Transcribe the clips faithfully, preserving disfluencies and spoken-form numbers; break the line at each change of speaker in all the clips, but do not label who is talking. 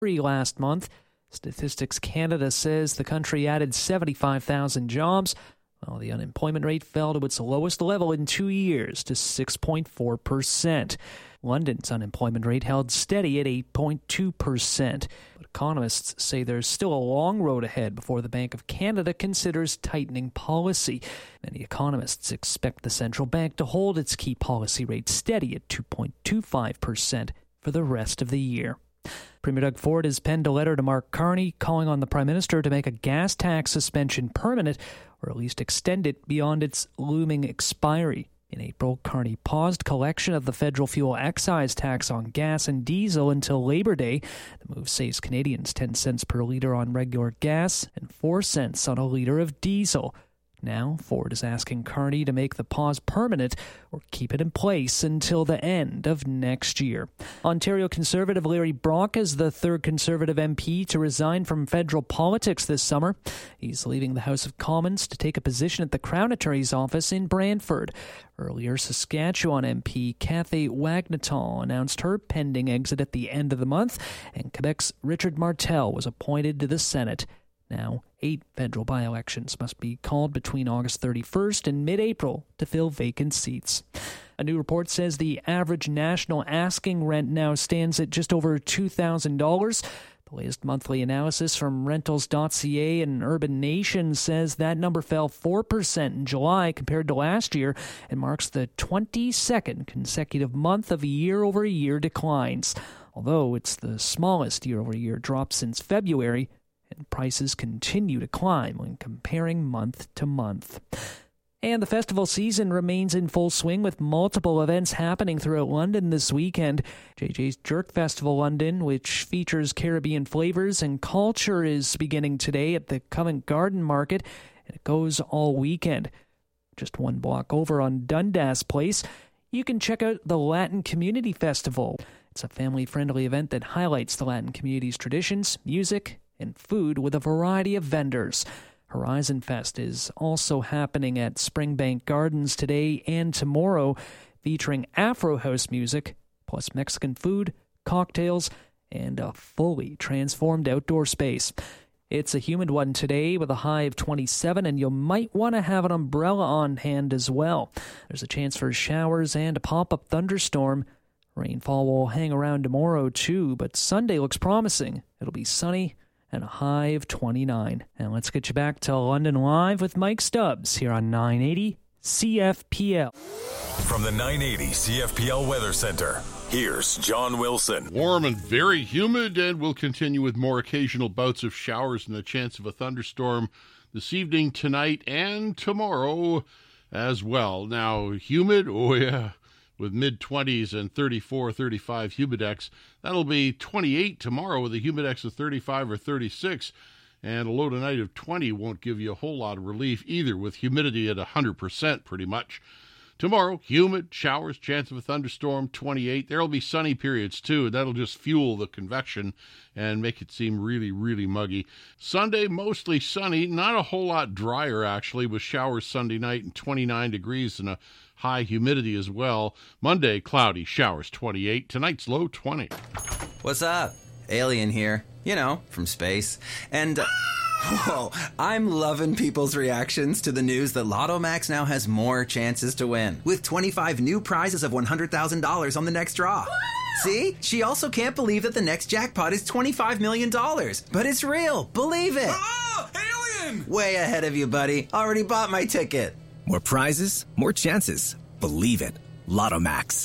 last month. Statistics Canada says the country added seventy-five thousand jobs, while the unemployment rate fell to its lowest level in two years to six point four percent. London's unemployment rate held steady at eight point two percent. But economists say there's still a long road ahead before the Bank of Canada considers tightening policy. Many economists expect the central bank to hold its key policy rate steady at two point two five percent for the rest of the year. Premier Doug Ford has penned a letter to Mark Carney calling on the Prime Minister to make a gas tax suspension permanent, or at least extend it beyond its looming expiry. In April, Carney paused collection of the federal fuel excise tax on gas and diesel until Labor Day. The move saves Canadians ten cents per litre on regular gas and four cents on a litre of diesel. Now, Ford is asking Carney to make the pause permanent or keep it in place until the end of next year. Ontario Conservative Larry Brock is the third Conservative M P to resign from federal politics this summer. He's leaving the House of Commons to take a position at the Crown Attorney's office in Brantford. Earlier, Saskatchewan M P Cathay Wagnetal announced her pending exit at the end of the month, and Quebec's Richard Martel was appointed to the Senate. Now, eight federal by-elections must be called between August thirty-first and mid-April to fill vacant seats. A new report says the average national asking rent now stands at just over two thousand dollars. The latest monthly analysis from rentals dot c a and Urban Nation says that number fell four percent in July compared to last year and marks the twenty-second consecutive month of year-over-year declines. Although it's the smallest year-over-year drop since February, and prices continue to climb when comparing month to month. And the festival season remains in full swing with multiple events happening throughout London this weekend. J J's Jerk Festival London, which features Caribbean flavors and culture, is beginning today at the Covent Garden Market, and it goes all weekend. Just one block over on Dundas Place, you can check out the Latin Community Festival. It's a family-friendly event that highlights the Latin community's traditions, music, and food with a variety of vendors. Horizon Fest is also happening at Springbank Gardens today and tomorrow, featuring Afro house music, plus Mexican food, cocktails, and a fully transformed outdoor space. It's a humid one today with a high of twenty-seven, and you might want to have an umbrella on hand as well. There's a chance for showers and a pop-up thunderstorm. Rainfall will hang around tomorrow too, but Sunday looks promising. It'll be sunny and a high of twenty-nine. And let's get you back to London Live with Mike Stubbs here on nine eighty C F P L.
From the nine eighty C F P L Weather Center, here's John Wilson.
Warm and very humid, and we'll continue with more occasional bouts of showers and the chance of a thunderstorm this evening, tonight, and tomorrow as well. Now, humid, oh yeah, with mid-twenties and thirty-four, thirty-five humidex. That'll be twenty-eight tomorrow with a humidex of thirty-five or thirty-six. And a low tonight of twenty won't give you a whole lot of relief either, with humidity at one hundred percent pretty much. Tomorrow, humid, showers, chance of a thunderstorm, twenty-eight. There'll be sunny periods too. That'll just fuel the convection and make it seem really, really muggy. Sunday, mostly sunny. Not a whole lot drier, actually, with showers Sunday night and twenty-nine degrees and a high humidity as well. Monday, cloudy, showers, twenty-eight. Tonight's low, twenty.
What's up? Alien here. You know, from space. And, uh, whoa, I'm loving people's reactions to the news that Lotto Max now has more chances to win, with twenty-five new prizes of one hundred thousand dollars on the next draw. See? She also can't believe that the next jackpot is twenty-five million dollars. But it's real. Believe it.
Oh, alien!
Way ahead of you, buddy. Already bought my ticket.
More prizes, more chances. Believe it. Lotto Max.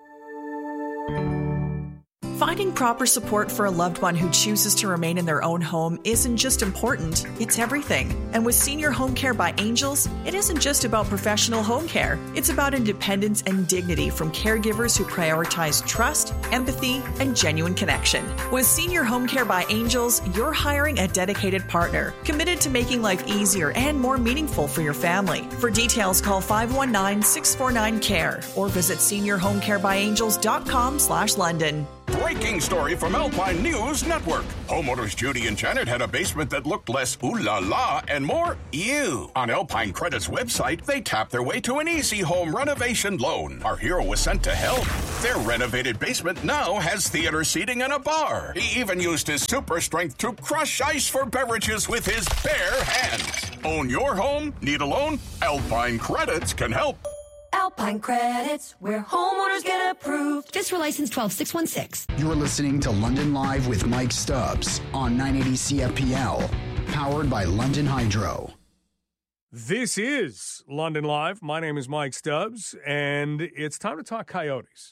Finding proper support for a loved one who chooses to remain in their own home isn't just important, it's everything. And with Senior Home Care by Angels, it isn't just about professional home care. It's about independence and dignity from caregivers who prioritize trust, empathy, and genuine connection. With Senior Home Care by Angels, you're hiring a dedicated partner, committed to making life easier and more meaningful for your family. For details, call five one nine, six four nine, C A R E or visit senior home care by angels dot com slash London.
breaking story from Alpine News Network. Homeowners Judy and Janet had a basement that looked less ooh la la and more ew. On Alpine Credit's website, they tapped their way to an easy home renovation loan. Our hero was sent to help. Their renovated basement now has theater seating and a bar. He even used his super strength to crush ice for beverages with his bare hands. Own your home? Need a loan? Alpine Credits can help.
Alpine Credits, where homeowners get approved. Just for license twelve six one six.
You're listening to London Live with Mike Stubbs on nine eighty C F P L, powered by London Hydro.
This is London Live. My name is Mike Stubbs, and it's time to talk coyotes.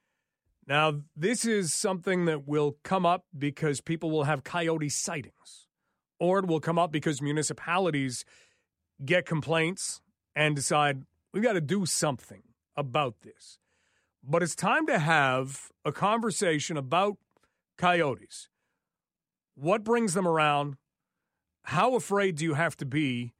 Now, this is something that will come up because people will have coyote sightings, or it will come up because municipalities get complaints and decide, we've got to do something about this. But it's time to have a conversation about coyotes. What brings them around? How afraid do you have to be?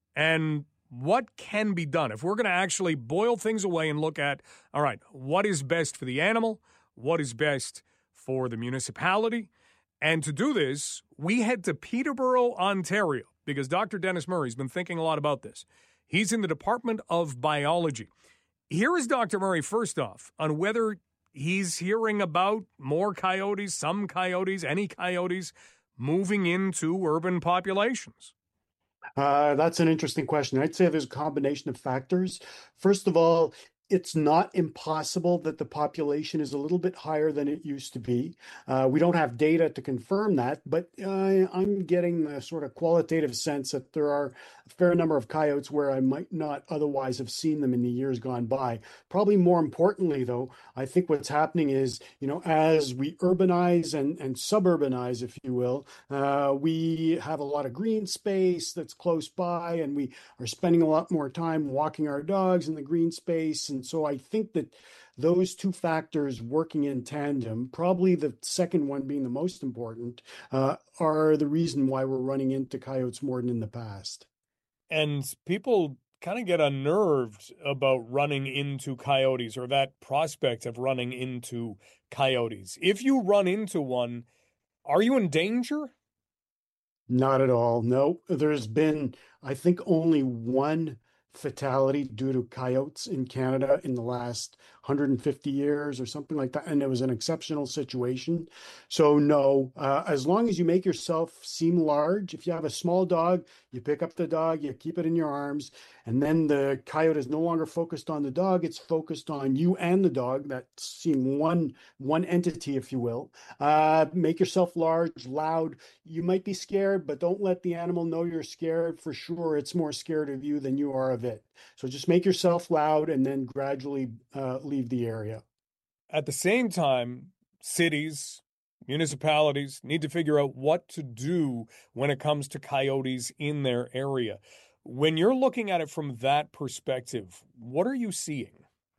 And what can be done? If we're going to actually boil things away and look at, all right, what is best for the animal? What is best for the municipality? And to do this, we head to Peterborough, Ontario, because Doctor Dennis Murray's been thinking a lot about this. He's in the Department of Biology. Here is Doctor Murray, first off, on whether he's hearing about more coyotes, some coyotes, any coyotes moving into urban populations.
Uh, that's an interesting question. I'd say there's a combination of factors. First of all, it's not impossible that the population is a little bit higher than it used to be. Uh, we don't have data to confirm that, but uh, I'm getting the sort of qualitative sense that there are a fair number of coyotes where I might not otherwise have seen them in the years gone by. Probably more importantly, though, I think what's happening is, you know, as we urbanize and, and suburbanize, if you will, uh, we have a lot of green space that's close by, and we are spending a lot more time walking our dogs in the green space. And so I think that those two factors working in tandem, probably the second one being the most important, uh, are the reason why we're running into coyotes more than in the past.
And people kind of get unnerved about running into coyotes, or that prospect of running into coyotes. If you run into one, are you in danger?
Not at all. No, there's been, I think, only one fatality due to coyotes in Canada in the last one hundred fifty years or something like that. And it was an exceptional situation. So no, uh, as long as you make yourself seem large, if you have a small dog, you pick up the dog, you keep it in your arms, and then the coyote is no longer focused on the dog, it's focused on you and the dog, that seem one, one entity, if you will. Uh, make yourself large, loud. You might be scared, but don't let the animal know you're scared. For sure, it's more scared of you than you are of it. So just make yourself loud and then gradually uh, leave the area.
At the same time, cities, municipalities need to figure out what to do when it comes to coyotes in their area. When you're looking at it from that perspective, what are you seeing?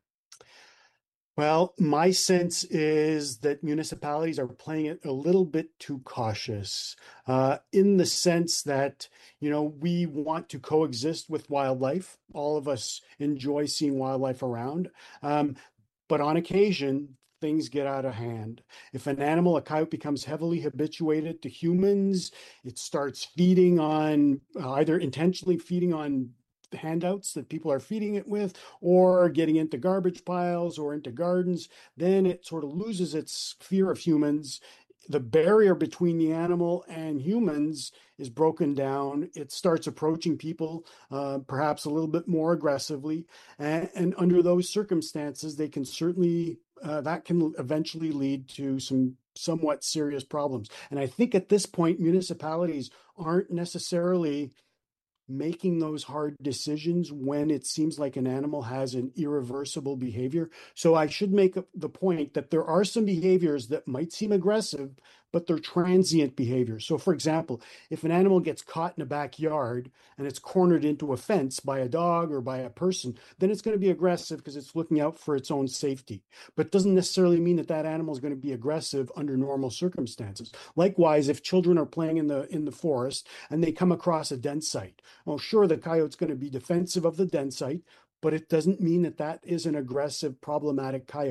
Well, my sense is that municipalities are playing it a little bit too cautious, uh, in the sense that, you know, we want to coexist with wildlife. All of us enjoy seeing wildlife around. Um, but on occasion, things get out of hand. If an animal, a coyote, becomes heavily habituated to humans, it starts feeding on, uh, either intentionally feeding on handouts that people are feeding it with, or getting into garbage piles or into gardens, then it sort of loses its fear of humans. The barrier between the animal and humans is broken down. It starts approaching people, uh, perhaps a little bit more aggressively. And, and under those circumstances, they can certainly, uh, that can eventually lead to some somewhat serious problems. And I think at this point, municipalities aren't necessarily making those hard decisions when it seems like an animal has an irreversible behavior. So I should make the point that there are some behaviors that might seem aggressive, but they're transient behaviors. So for example, if an animal gets caught in a backyard and it's cornered into a fence by a dog or by a person, then it's going to be aggressive because it's looking out for its own safety. But it doesn't necessarily mean that that animal is going to be aggressive under normal circumstances. Likewise, if children are playing in the in the forest and they come across a den site, well, sure, the coyote's going to be defensive of the den site, but it doesn't mean that that is an aggressive, problematic coyote.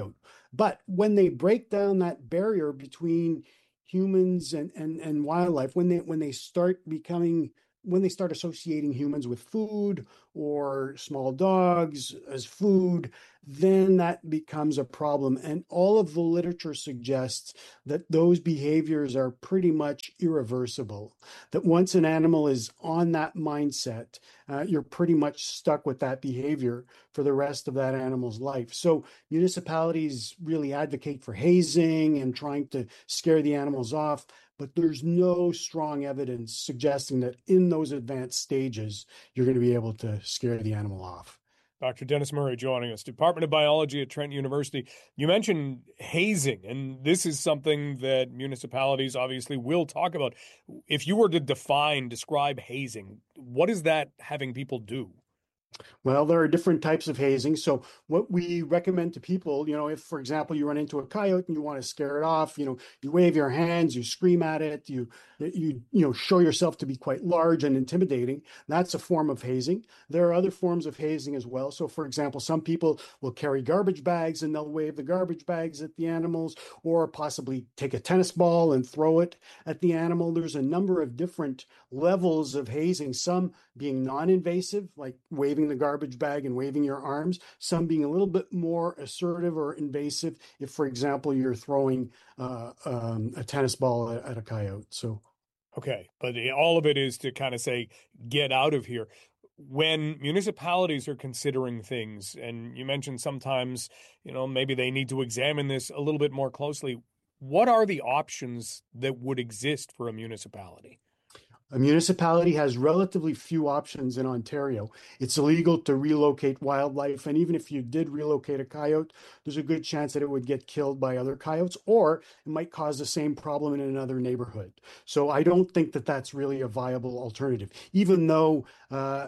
But when they break down that barrier between humans and, and, and wildlife, when they when they start becoming when they start associating humans with food or small dogs as food, then that becomes a problem. And all of the literature suggests that those behaviors are pretty much irreversible, that once an animal is on that mindset, uh, you're pretty much stuck with that behavior for the rest of that animal's life. So municipalities really advocate for hazing and trying to scare the animals off, but there's no strong evidence suggesting that in those advanced stages, you're going to be able to scare the animal off.
Doctor Dennis Murray joining us, Department of Biology at Trent University. You mentioned hazing, and this is something that municipalities obviously will talk about. If you were to define, describe hazing, what is that having people do?
Well, there are different types of hazing. So what we recommend to people, you know, if, for example, you run into a coyote and you want to scare it off, you know, you wave your hands, you scream at it, you, you, you know, show yourself to be quite large and intimidating. That's a form of hazing. There are other forms of hazing as well. So, for example, some people will carry garbage bags and they'll wave the garbage bags at the animals, or possibly take a tennis ball and throw it at the animal. There's a number of different levels of hazing, some being non-invasive, like waving the garbage bag and waving your arms, some being a little bit more assertive or invasive if, for example, you're throwing uh, um, a tennis ball at, at a coyote. So,
okay, but all of it is to kind of say, get out of here. When municipalities are considering things, and you mentioned sometimes, you know, maybe they need to examine this a little bit more closely, what are the options that would exist for a municipality?
A municipality has relatively few options in Ontario. It's illegal to relocate wildlife, and even if you did relocate a coyote, there's a good chance that it would get killed by other coyotes, or it might cause the same problem in another neighborhood. So I don't think that that's really a viable alternative, even though uh,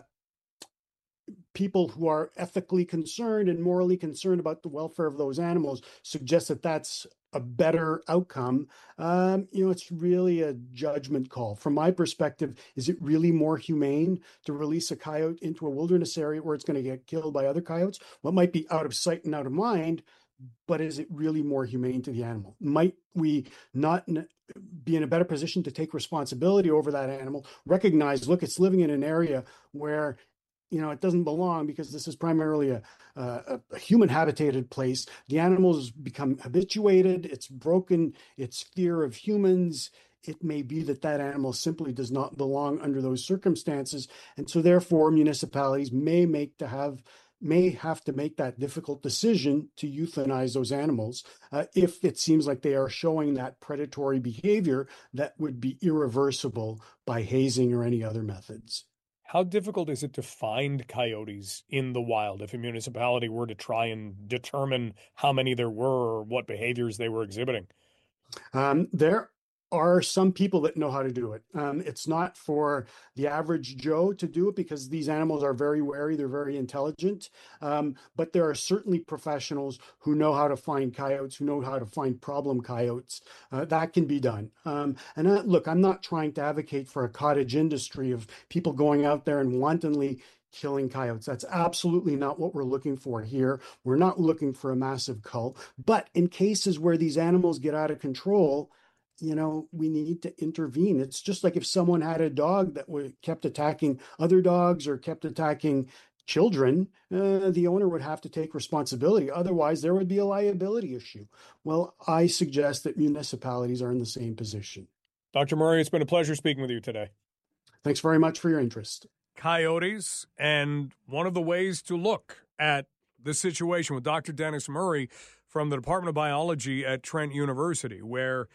people who are ethically concerned and morally concerned about the welfare of those animals suggest that that's a better outcome. Um, you know, it's really a judgment call. From my perspective, is it really more humane to release a coyote into a wilderness area where it's going to get killed by other coyotes? Well, it might be out of sight and out of mind, but is it really more humane to the animal? Might we not be in a better position to take responsibility over that animal, recognize, look, it's living in an area where you know, it doesn't belong because this is primarily a, a, a human habitated place. The animals become habituated. It's broken its fear of humans. It may be that that animal simply does not belong under those circumstances. And so therefore municipalities may make to have may have to make that difficult decision to euthanize those animals uh, if it seems like they are showing that predatory behavior that would be irreversible by hazing or any other methods.
How difficult is it to find coyotes in the wild if a municipality were to try and determine how many there were or what behaviors they were exhibiting?
Um, there are some people that know how to do it. Um, it's not for the average Joe to do it because these animals are very wary, they're very intelligent, um, but there are certainly professionals who know how to find coyotes, who know how to find problem coyotes. Uh, that can be done. Um, and uh, look, I'm not trying to advocate for a cottage industry of people going out there and wantonly killing coyotes. That's absolutely not what we're looking for here. We're not looking for a massive cull, but in cases where these animals get out of control, you know, we need to intervene. It's just like if someone had a dog that w- kept attacking other dogs or kept attacking children, uh, the owner would have to take responsibility. Otherwise, there would be a liability issue. Well, I suggest that municipalities are in the same position.
Doctor Murray, it's been a pleasure speaking with you today.
Thanks very much for your interest.
Coyotes, and one of the ways to look at the situation with Doctor Dennis Murray from the Department of Biology at Trent University, where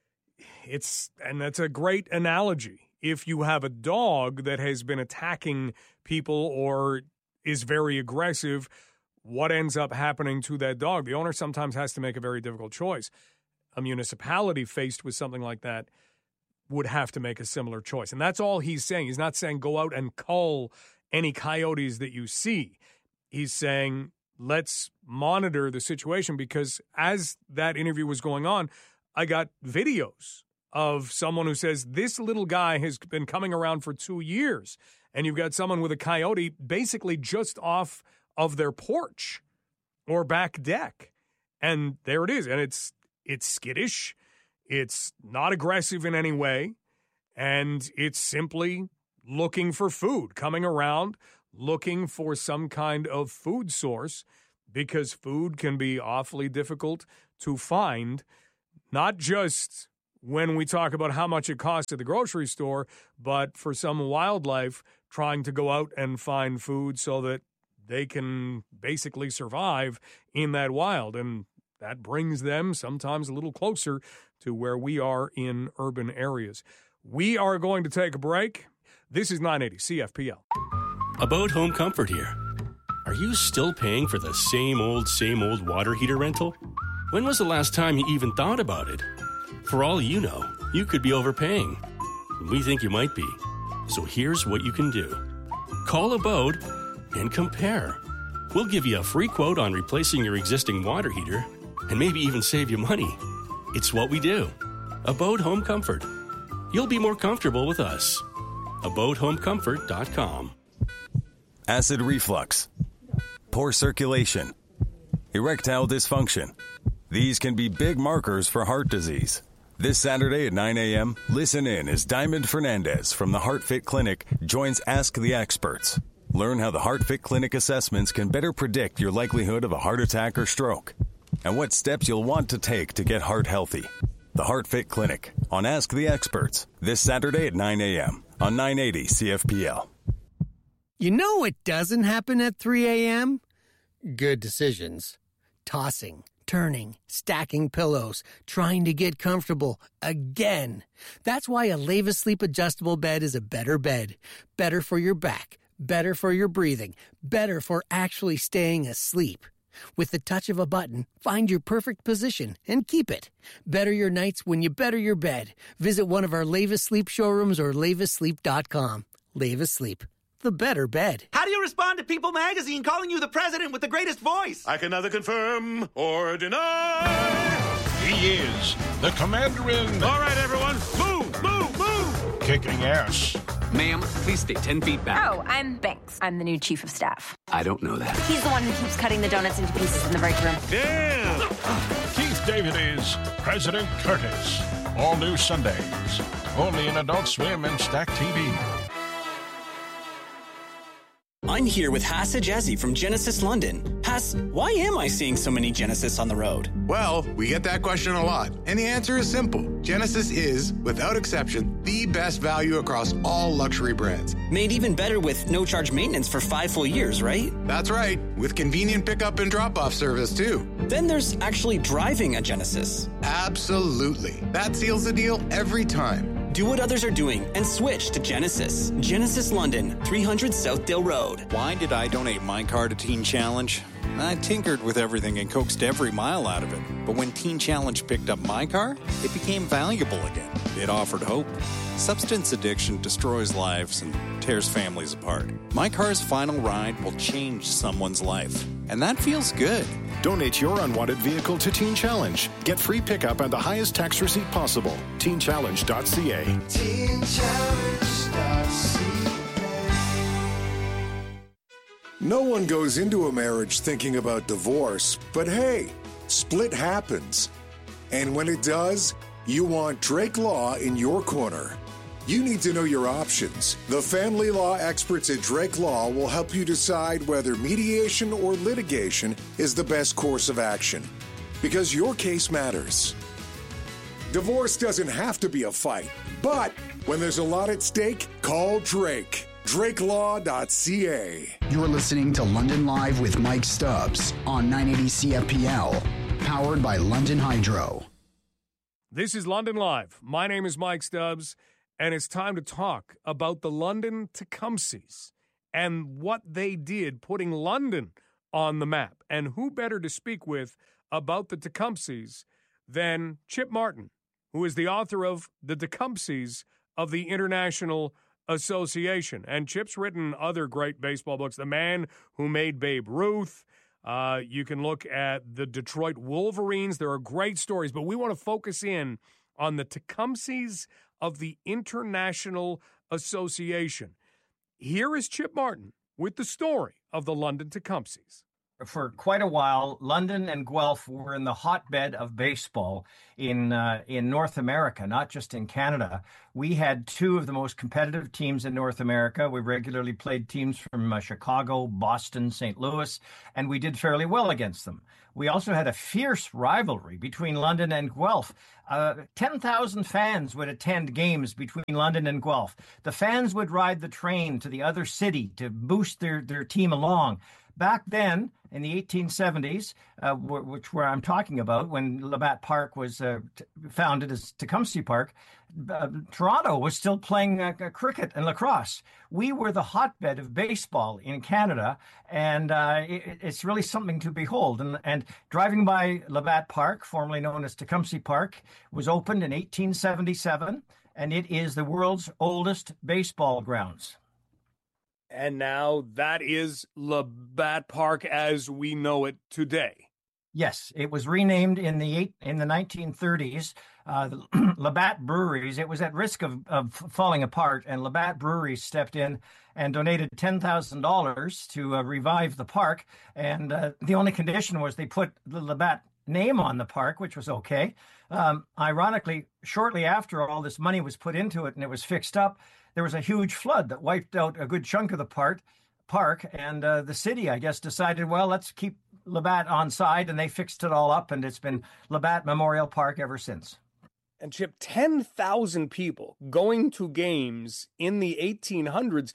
It's and that's a great analogy. If you have a dog that has been attacking people or is very aggressive, what ends up happening to that dog? The owner sometimes has to make a very difficult choice. A municipality faced with something like that would have to make a similar choice. And that's all he's saying. He's not saying go out and cull any coyotes that you see. He's saying let's monitor the situation, because as that interview was going on, I got videos of someone who says this little guy has been coming around for two years. And you've got someone with a coyote basically just off of their porch or back deck. And there it is. And it's it's skittish. It's not aggressive in any way. And it's simply looking for food, coming around, looking for some kind of food source, because food can be awfully difficult to find, not just when we talk about how much it costs at the grocery store, but for some wildlife trying to go out and find food so that they can basically survive in that wild. And that brings them sometimes a little closer to where we are in urban areas. We are going to take a break. This is nine eighty C F P L.
About Home Comfort here. Are you still paying for the same old, same old water heater rental? When was the last time you even thought about it? For all you know, you could be overpaying. We think you might be. So here's what you can do. Call Abode and compare. We'll give you a free quote on replacing your existing water heater and maybe even save you money. It's what we do. Abode Home Comfort. You'll be more comfortable with us. abode home comfort dot com.
Acid reflux, poor circulation, erectile dysfunction. These can be big markers for heart disease. This Saturday at nine a.m., listen in as Diamond Fernandez from the HeartFit Clinic joins Ask the Experts. Learn how the HeartFit Clinic assessments can better predict your likelihood of a heart attack or stroke, and what steps you'll want to take to get heart healthy. The HeartFit Clinic on Ask the Experts this Saturday at nine a.m. on nine eighty C F P L.
You know what doesn't happen at three a.m.? Good decisions. Tossing, turning, stacking pillows, trying to get comfortable again. That's why a Leva Sleep adjustable bed is a better bed. Better for your back, better for your breathing, better for actually staying asleep. With the touch of a button, find your perfect position and keep it. Better your nights when you better your bed. Visit one of our Leva Sleep showrooms or leva sleep dot com. Leva Sleep, the better bed.
How do you respond to People magazine calling you the president with the greatest voice?
I can neither confirm or deny. He is the commander in...
All right, everyone, move, move, move!
Kicking ass.
Ma'am, please stay ten feet back.
Oh, I'm Banks. I'm the new chief of staff.
I don't know that.
He's the one who keeps cutting the donuts into pieces in the break room.
Damn! Keith David is President Curtis. All new Sundays. Only in Adult Swim and Stack T V.
I'm here with Hassa Jazzy from Genesis London. Hass, why am I seeing so many Genesis on the road?
Well, we get that question a lot, and the answer is simple. Genesis is, without exception, the best value across all luxury brands.
Made even better with no-charge maintenance for five full years, right?
That's right, with convenient pickup and drop-off service, too.
Then there's actually driving a Genesis.
Absolutely. That seals the deal every time.
Do what others are doing and switch to Genesis. Genesis London, three hundred Southdale Road.
Why did I donate my car to Teen Challenge? I tinkered with everything and coaxed every mile out of it. But when Teen Challenge picked up my car, it became valuable again. It offered hope. Substance addiction destroys lives and tears families apart. My car's final ride will change someone's life. And that feels good.
Donate your unwanted vehicle to Teen Challenge. Get free pickup and the highest tax receipt possible. teen challenge dot c a. teen challenge dot c a.
No one goes into a marriage thinking about divorce, but hey, split happens. And when it does, you want Drake Law in your corner. You need to know your options. The family law experts at Drake Law will help you decide whether mediation or litigation is the best course of action, because your case matters. Divorce doesn't have to be a fight, but when there's a lot at stake, call Drake. drake law dot c a.
You're listening to London Live with Mike Stubbs on nine eighty C F P L, powered by London Hydro.
This is London Live. My name is Mike Stubbs. And it's time to talk about the London Tecumsehs and what they did putting London on the map. And who better to speak with about the Tecumsehs than Chip Martin, who is the author of The Tecumsehs of the International Association. And Chip's written other great baseball books, The Man Who Made Babe Ruth. Uh, you can look at the Detroit Wolverines. There are great stories, but we want to focus in on the Tecumsehs of the International Association. Here is Chip Martin with the story of the London Tecumsehs.
for quite a while, London and Guelph were in the hotbed of baseball in uh, in North America, not just in Canada. We had two of the most competitive teams in North America. We regularly played teams from uh, Chicago, Boston, Saint Louis, and we did fairly well against them. We also had a fierce rivalry between London and Guelph. Uh, ten thousand fans would attend games between London and Guelph. The fans would ride the train to the other city to boost their, their team along. Back then, in the eighteen seventies, uh, which where I'm talking about, when Labatt Park was uh, t- founded as Tecumseh Park, uh, Toronto was still playing uh, cricket and lacrosse. We were the hotbed of baseball in Canada, and uh, it, it's really something to behold. And, and driving by Labatt Park, formerly known as Tecumseh Park, was opened in eighteen seventy-seven, and it is the world's oldest baseball grounds.
And now that is Labatt Park as we know it today.
Yes, it was renamed in the eight, in the nineteen thirties. Uh, the Labatt Breweries, it was at risk of, of falling apart, and Labatt Breweries stepped in and donated ten thousand dollars to uh, revive the park. And uh, the only condition was they put the Labatt name on the park, which was okay. Um, ironically, shortly after all this money was put into it and it was fixed up, there was a huge flood that wiped out a good chunk of the part, park, and uh, the city, I guess, decided, well, let's keep Labatt on side, and they fixed it all up, and it's been Labatt Memorial Park ever since.
And Chip, ten thousand people going to games in the eighteen hundreds,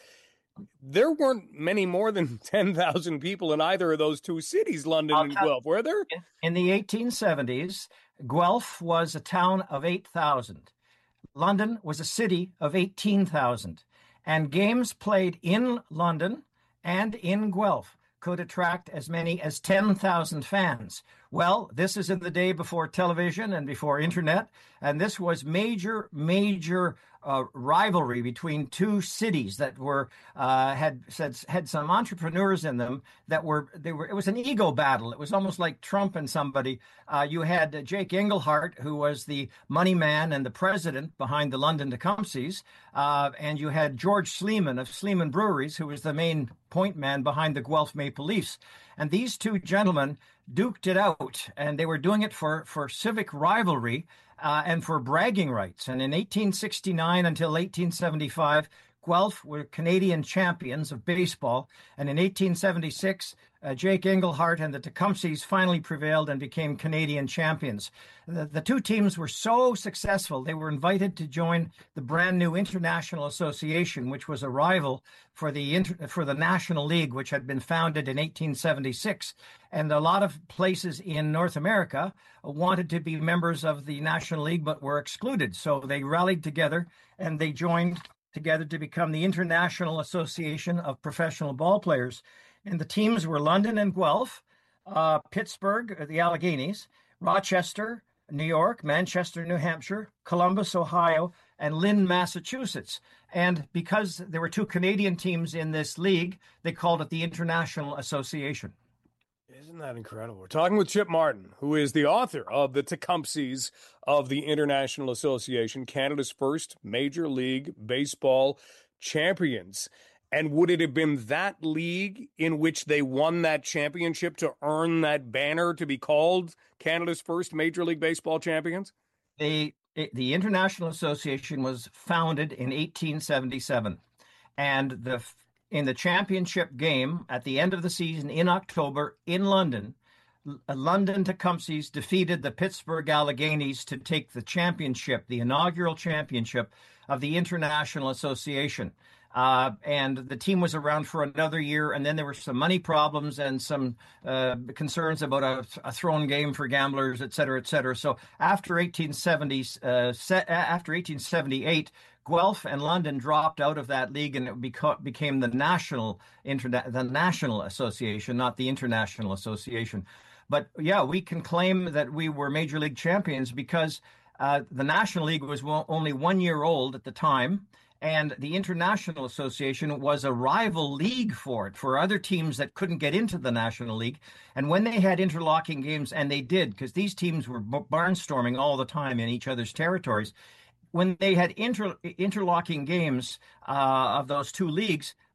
there weren't many more than ten thousand people in either of those two cities, London
I'll
and
tell-
Guelph, were there?
In the eighteen seventies, Guelph was a town of eight thousand. London was a city of eighteen thousand, and games played in London and in Guelph could attract as many as ten thousand fans. Well, this is in the day before television and before internet, and this was major, major uh, rivalry between two cities that were uh, had said had some entrepreneurs in them that were they were. It was an ego battle. It was almost like Trump and somebody. Uh, you had uh, Jake Engelhart, who was the money man and the president behind the London Tecumsehs, uh, and you had George Sleeman of Sleeman Breweries, who was the main point man behind the Guelph Maple Leafs. And these two gentlemen duked it out, and they were doing it for, for civic rivalry uh, and for bragging rights. And in eighteen sixty-nine until eighteen seventy-five, Guelph were Canadian champions of baseball. And in eighteen seventy-six, uh, Jake Engelhart and the Tecumsehs finally prevailed and became Canadian champions. The, the two teams were so successful, they were invited to join the brand new International Association, which was a rival for the inter, for the National League, which had been founded in eighteen seventy-six. And a lot of places in North America wanted to be members of the National League, but were excluded. So they rallied together and they joined together to become the International Association of Professional Ball Players. And the teams were London and Guelph, uh, Pittsburgh, the Alleghenies, Rochester, New York, Manchester, New Hampshire, Columbus, Ohio, and Lynn, Massachusetts. And because there were two Canadian teams in this league, they called it the International Association.
Isn't that incredible? We're talking with Chip Martin, who is the author of the Tecumsehs of the International Association, Canada's first Major League Baseball champions. And would it have been that league in which they won that championship to earn that banner to be called Canada's first Major League Baseball champions?
The, the International Association was founded in eighteen seventy-seven. And the in the championship game at the end of the season in October in London, London Tecumsehs defeated the Pittsburgh Alleghenies to take the championship, the inaugural championship of the International Association. Uh, and the team was around for another year, and then there were some money problems and some uh, concerns about a, a thrown game for gamblers, et cetera, et cetera. So after eighteen seventy, uh, se- after eighteen seventy-eight, Guelph and London dropped out of that league, and it beca- became the national interna- the National Association, not the International Association. But yeah, we can claim that we were Major League champions because uh, the National League was w- only one year old at the time. And the International Association was a rival league for it, for other teams that couldn't get into the National League. And when they had interlocking games, and they did, because these teams were barnstorming all the time in each other's territories, when they had inter- interlocking games uh, of those two leagues,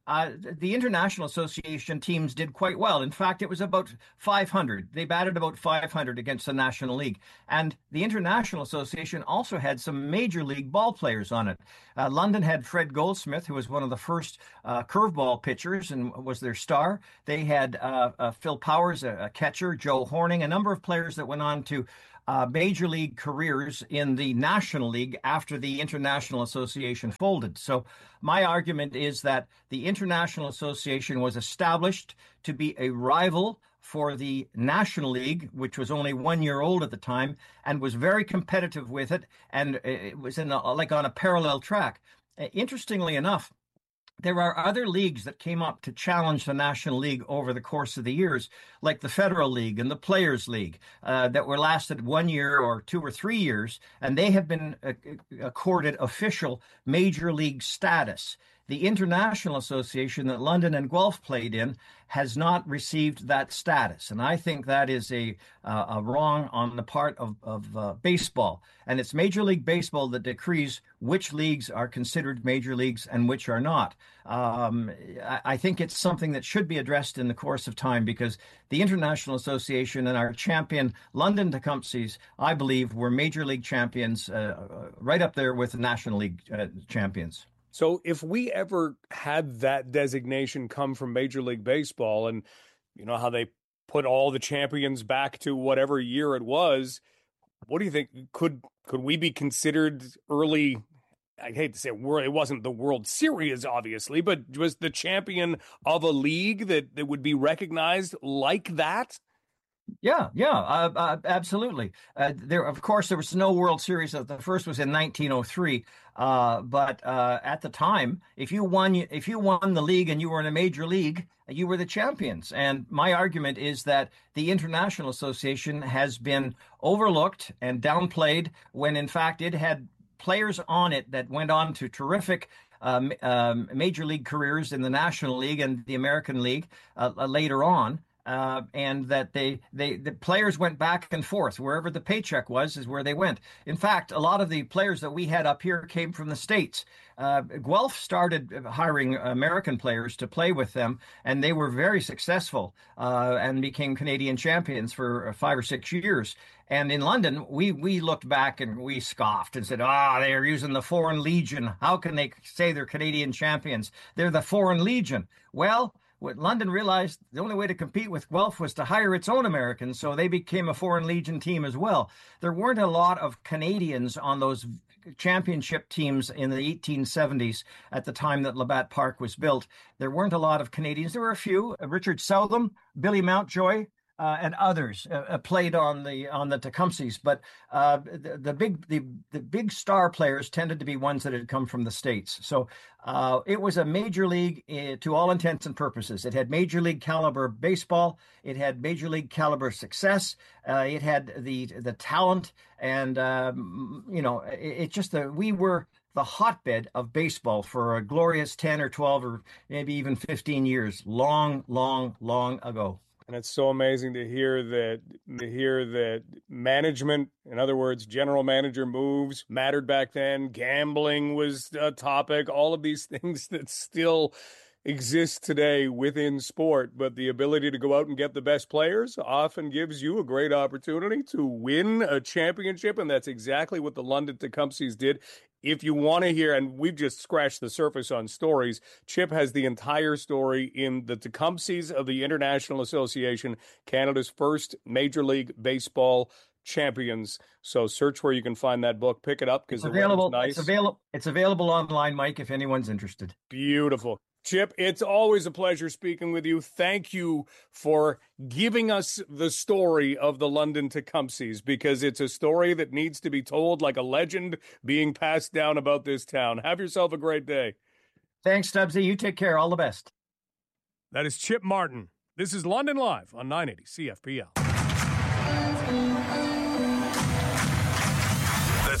Uh, the International Association teams did quite well. In fact, it was about five hundred. They batted about five hundred against the National League. And the International Association also had some major league ball players on it. Uh, London had Fred Goldsmith, who was one of the first uh, curveball pitchers and was their star. They had uh, uh, Phil Powers, a, a catcher, Joe Horning, a number of players that went on to Uh, major league careers in the National League after the International Association folded. So my argument is that the International Association was established to be a rival for the National League, which was only one year old at the time, and was very competitive with it, and it was in a, like on a parallel track. Uh, interestingly enough, there are other leagues that came up to challenge the National League over the course of the years, like the Federal League and the Players League, uh, that were lasted one year or two or three years, and they have been uh, accorded official major league status. The International Association that London and Guelph played in has not received that status. And I think that is a, uh, a wrong on the part of, of uh, baseball. And it's Major League Baseball that decrees which leagues are considered major leagues and which are not. Um, I, I think it's something that should be addressed in the course of time, because the International Association and our champion London Tecumsehs, I believe, were major league champions uh, right up there with the National League uh, champions.
So if we ever had that designation come from Major League Baseball, and you know how they put all the champions back to whatever year it was, what do you think? Could could we be considered early? I hate to say it, it wasn't the World Series, obviously, but was the champion of a league that, that would be recognized like that?
Yeah, yeah, uh, uh, absolutely. Uh, there, of course, there was no World Series. The first was in nineteen oh three. Uh, but uh, at the time, if you won, if you won the league and you were in a major league, you were the champions. And my argument is that the International Association has been overlooked and downplayed when, in fact, it had players on it that went on to terrific um, um, major league careers in the National League and the American League uh, later on. Uh, and that they, they, the players went back and forth. Wherever the paycheck was is where they went. In fact, a lot of the players that we had up here came from the States. Uh, Guelph started hiring American players to play with them, and they were very successful uh, and became Canadian champions for five or six years. And in London, we we looked back and we scoffed and said, ah, they're using the Foreign Legion. How can they say they're Canadian champions? They're the Foreign Legion. Well, what London realized, the only way to compete with Guelph was to hire its own Americans, so they became a Foreign Legion team as well. There weren't a lot of Canadians on those championship teams in the eighteen seventies at the time that Labatt Park was built. There weren't a lot of Canadians. There were a few. Richard Southam, Billy Mountjoy, Uh, and others uh, played on the on the Tecumsehs, but uh, the, the big the the big star players tended to be ones that had come from the States. So uh, it was a major league uh, to all intents and purposes. It had major league caliber baseball. It had major league caliber success. Uh, it had the the talent, and um, you know, it, it just uh, we were the hotbed of baseball for a glorious ten or twelve or maybe even fifteen years, long, long, long ago.
And it's so amazing to hear that to hear that management, in other words, general manager moves mattered back then. Gambling was a topic, all of these things that still exist today within sport. But the ability to go out and get the best players often gives you a great opportunity to win a championship. And that's exactly what the London Tecumsehs did. If you want to hear, and we've just scratched the surface on stories, Chip has the entire story in the Tecumsehs of the International Association, Canada's first Major League Baseball champions. So search where you can find that book. Pick it up because it's
available.
Nice.
It's available. It's available online, Mike, if anyone's interested.
Beautiful. Chip, it's always a pleasure speaking with you. Thank you for giving us the story of the London Tecumsehs, because it's a story that needs to be told like a legend being passed down about this town. Have yourself a great day.
Thanks, Stubbsy. You take care. All the best.
That is Chip Martin. This is London Live on nine eighty C F P L.
The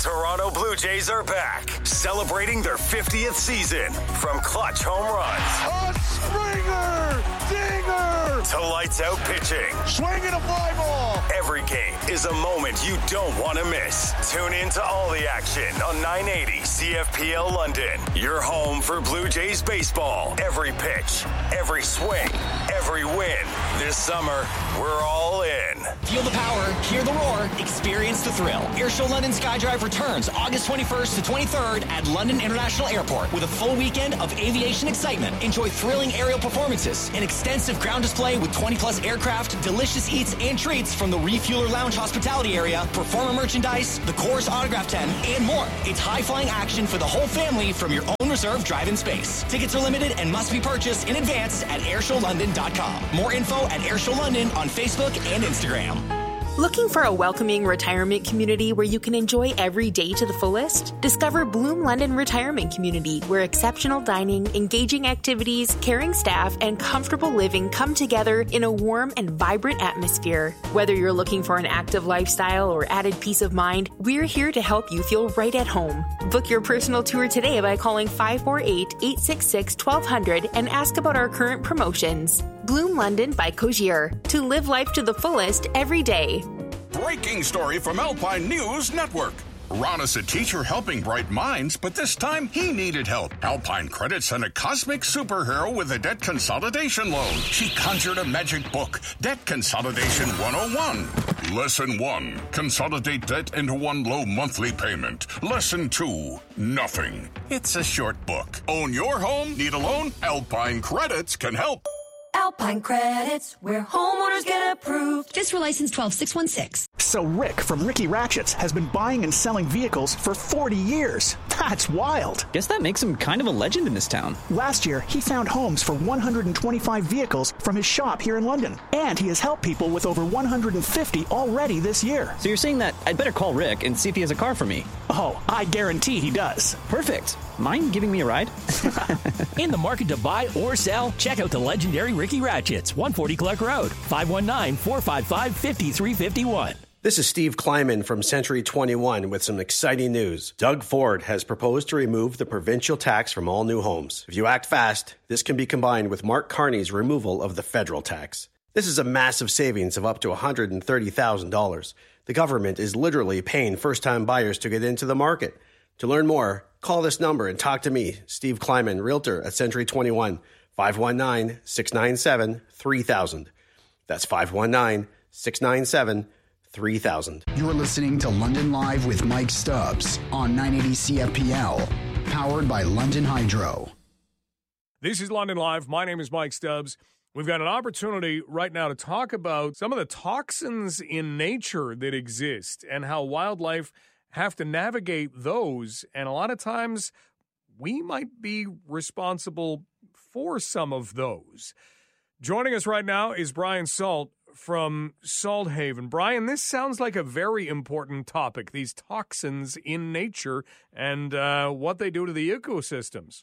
Toronto Blue Jays are back, celebrating their fiftieth season. From clutch home runs.
A Springer! Dinger!
To lights out pitching.
Swinging a fly ball!
Every game is a moment you don't want to miss. Tune in to all the action on nine eighty C F P L London. Your home for Blue Jays baseball. Every pitch, every swing, every win. This summer, we're all in.
Feel the power, hear the roar, experience the thrill. Airshow London Skydrive returns August twenty-first to twenty-third at London International Airport with a full weekend of aviation excitement. Enjoy thrilling aerial performances, an extensive ground display with twenty plus aircraft, delicious eats and treats from the Refueler Lounge hospitality area, performer merchandise, the Coors Autograph tent, and more. It's high-flying action for the whole family from your own reserved drive-in space. Tickets are limited and must be purchased in advance at airshow london dot com. More info at Airshow London on Facebook and Instagram.
Looking for a welcoming retirement community where you can enjoy every day to the fullest? Discover Bloom London Retirement Community, where exceptional dining, engaging activities, caring staff, and comfortable living come together in a warm and vibrant atmosphere. Whether you're looking for an active lifestyle or added peace of mind, we're here to help you feel right at home. Book your personal tour today by calling five four eight, eight six six, one two zero zero and ask about our current promotions. Bloom London by Cogier. To live life to the fullest every day.
Breaking story from Alpine News Network. Ron is a teacher helping bright minds, but this time he needed help. Alpine Credit sent a cosmic superhero with a debt consolidation loan. She conjured a magic book, Debt Consolidation one oh one. Lesson one, consolidate debt into one low monthly payment. Lesson two, nothing. It's a short book. Own your home? Need a loan? Alpine Credits can help.
Alpine Credits, where homeowners get approved. Fiscal license twelve six one six.
So Rick from Ricky Ratchets has been buying and selling vehicles for forty years. That's wild.
Guess that makes him kind of a legend in this town.
Last year, he found homes for one hundred twenty-five vehicles from his shop here in London. And he has helped people with over one hundred fifty already this year.
So you're saying that I'd better call Rick and see if he has a car for me?
Oh, I guarantee he does.
Perfect. Mind giving me a ride?
In the market to buy or sell? Check out the legendary Ricky Ratchets, one forty Clark Road, five one nine, four five five, five three five one.
This is Steve Kleiman from Century twenty-one with some exciting news. Doug Ford has proposed to remove the provincial tax from all new homes. If you act fast, this can be combined with Mark Carney's removal of the federal tax. This is a massive savings of up to one hundred thirty thousand dollars. The government is literally paying first-time buyers to get into the market. To learn more, call this number and talk to me, Steve Kleiman, Realtor at Century twenty-one, five one nine, six nine seven, three thousand. That's five one nine, six nine seven, three thousand.
You're listening to London Live with Mike Stubbs on nine eighty C F P L, powered by London Hydro.
This is London Live. My name is Mike Stubbs. We've got an opportunity right now to talk about some of the toxins in nature that exist and how wildlife have to navigate those. And a lot of times we might be responsible for some of those. Joining us right now is Brian Salt from Salthaven. Brian, this sounds like a very important topic, these toxins in nature and uh, what they do to the ecosystems.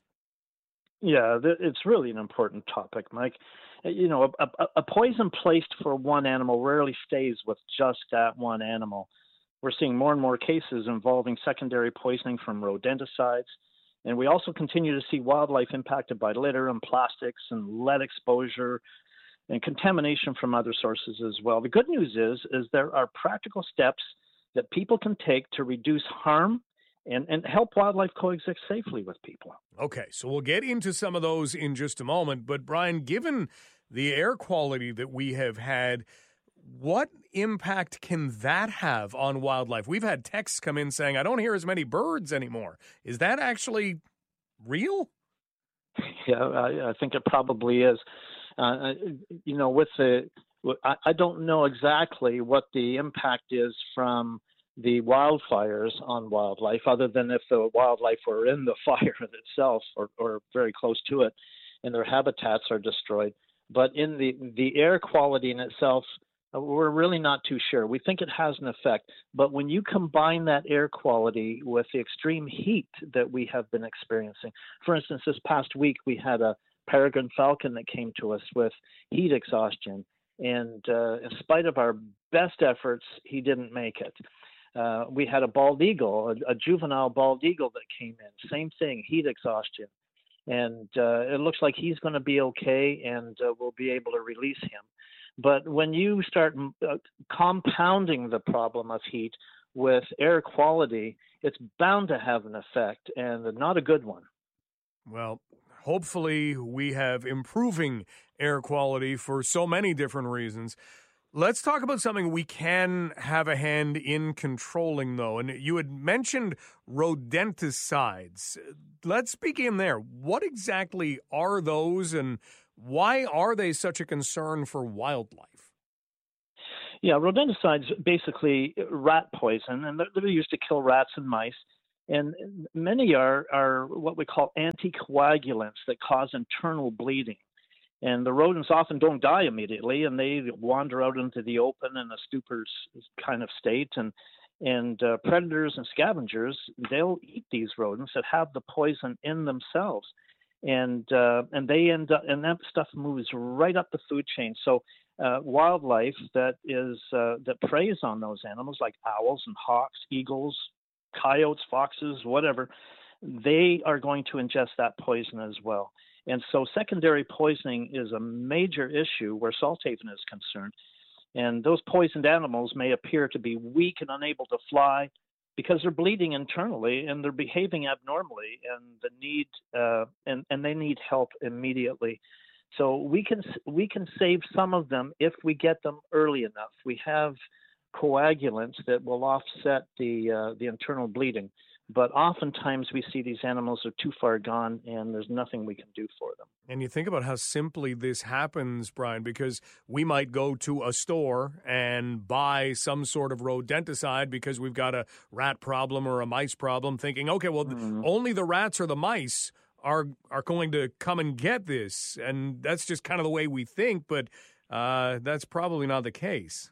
Yeah, it's really an important topic, Mike. You know, a, a, a poison placed for one animal rarely stays with just that one animal. We're seeing more and more cases involving secondary poisoning from rodenticides, and we also continue to see wildlife impacted by litter and plastics and lead exposure and contamination from other sources as well. The good news is, is there are practical steps that people can take to reduce harm and, and help wildlife coexist safely with people.
Okay, so we'll get into some of those in just a moment. But Brian, given the air quality that we have had, what impact can that have on wildlife? We've had texts come in saying, I don't hear as many birds anymore. Is that actually real?
Yeah, I, I think it probably is. Uh, you know, with the, I, I don't know exactly what the impact is from the wildfires on wildlife, other than if the wildlife were in the fire itself or, or very close to it and their habitats are destroyed. But in the, the air quality in itself, we're really not too sure. We think it has an effect. But when you combine that air quality with the extreme heat that we have been experiencing, for instance, this past week we had a peregrine falcon that came to us with heat exhaustion. And uh, in spite of our best efforts, he didn't make it. Uh, we had a bald eagle, a, a juvenile bald eagle that came in. Same thing, heat exhaustion. And uh, it looks like he's going to be okay, and uh, we'll be able to release him. But when you start uh, compounding the problem of heat with air quality, it's bound to have an effect, and not a good one.
Well, hopefully we have improving air quality for so many different reasons. Let's talk about something we can have a hand in controlling, though. And you had mentioned rodenticides. Let's begin there. What exactly are those, and why are they such a concern for wildlife?
Yeah, rodenticides basically rat poison, and they're used to kill rats and mice. And many are, are what we call anticoagulants that cause internal bleeding. And the rodents often don't die immediately, and they wander out into the open in a stupor kind of state. And and uh, predators and scavengers, they'll eat these rodents that have the poison in themselves, and uh, and they end up, and that stuff moves right up the food chain. So uh, wildlife that is uh, that preys on those animals, like owls and hawks, eagles, coyotes, foxes, whatever, they are going to ingest that poison as well. And so secondary poisoning is a major issue where Salthaven is concerned. And those poisoned animals may appear to be weak and unable to fly because they're bleeding internally and they're behaving abnormally, and the need uh, and and they need help immediately. So we can we can save some of them if we get them early enough. We have coagulants that will offset the uh, the internal bleeding. But oftentimes we see these animals are too far gone, and there's nothing we can do for them.
And you think about how simply this happens, Brian, because we might go to a store and buy some sort of rodenticide because we've got a rat problem or a mice problem, thinking, okay, well, mm-hmm. only the rats or the mice are are going to come and get this. And that's just kind of the way we think, but uh, that's probably not the case.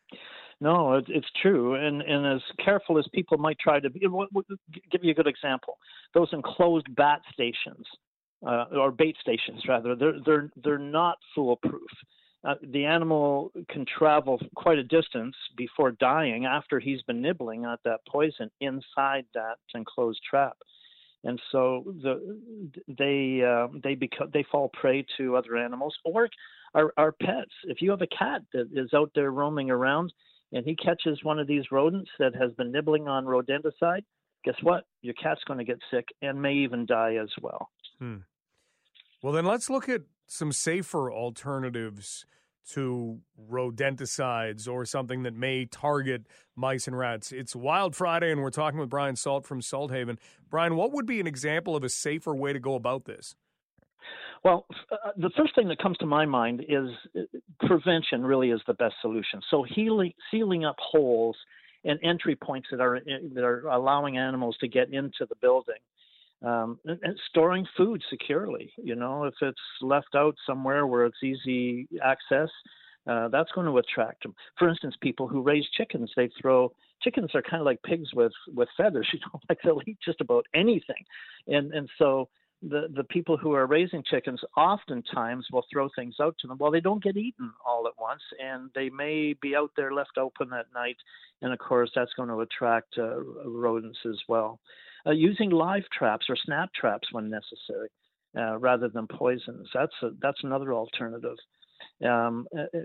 No, it, it's true, and and as careful as people might try to be. Give you a good example: those enclosed bat stations, uh, or bait stations, rather. They're they're they're not foolproof. Uh, the animal can travel quite a distance before dying after he's been nibbling at that poison inside that enclosed trap, and so the they uh, they become they fall prey to other animals or our our pets. If you have a cat that is out there roaming around, and he catches one of these rodents that has been nibbling on rodenticide, guess what? Your cat's going to get sick and may even die as well.
Hmm. Well, then let's look at some safer alternatives to rodenticides or something that may target mice and rats. It's Wild Friday, and we're talking with Brian Salt from Salthaven. Brian, what would be an example of a safer way to go about this?
Well, uh, the first thing that comes to my mind is uh, prevention really is the best solution. So healing, sealing up holes and entry points that are that are allowing animals to get into the building, um, and, and storing food securely. You know, if it's left out somewhere where it's easy access, uh, that's going to attract them. For instance, people who raise chickens, they throw chickens are kind of like pigs with with feathers. You know, like they'll eat just about anything, and and so. The the people who are raising chickens oftentimes will throw things out to them. Well, they don't get eaten all at once, and they may be out there left open at night. And, of course, that's going to attract uh, rodents as well. Uh, using live traps or snap traps when necessary uh, rather than poisons, that's, a, that's another alternative. Um,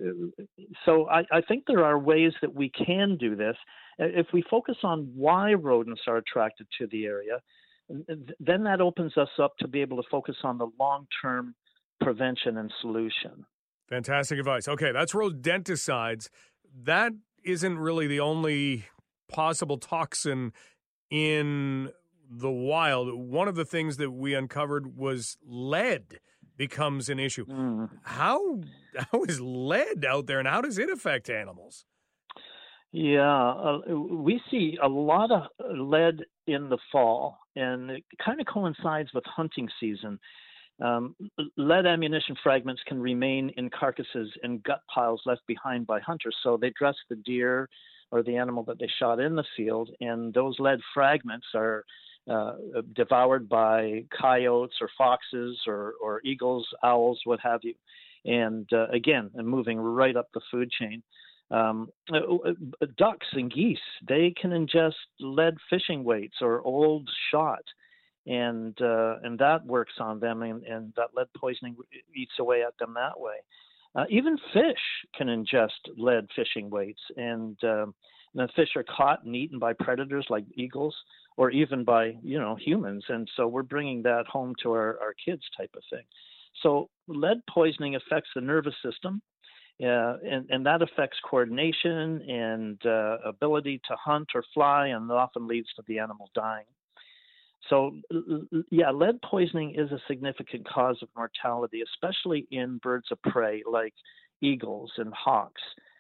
so I, I think there are ways that we can do this. If we focus on why rodents are attracted to the area, then that opens us up to be able to focus on the long-term prevention and solution.
Fantastic advice. Okay, that's rodenticides. That isn't really the only possible toxin in the wild. One of the things that we uncovered was lead becomes an issue. Mm. How how is lead out there, and how does it affect animals?
Yeah, uh, we see a lot of lead in the fall, and it kind of coincides with hunting season. Um, lead ammunition fragments can remain in carcasses and gut piles left behind by hunters, so they dress the deer or the animal that they shot in the field, and those lead fragments are uh, devoured by coyotes or foxes or, or eagles, owls, what have you. And uh, again, and moving right up the food chain. Um, ducks and geese, they can ingest lead fishing weights or old shot, and uh, and that works on them, and, and that lead poisoning eats away at them that way. Uh, even fish can ingest lead fishing weights, and, um, and the fish are caught and eaten by predators like eagles, or even by, you know, humans. And so we're bringing that home to our, our kids type of thing. So lead poisoning affects the nervous system, uh, and, and that affects coordination and uh, ability to hunt or fly, and often leads to the animal dying. So, yeah, lead poisoning is a significant cause of mortality, especially in birds of prey like eagles and hawks.